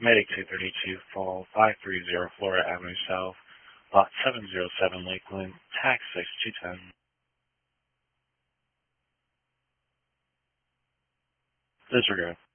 Medic 232, Fall 530 Florida Avenue South, Lot 707, Lakeland, Tax 6210. Disregard.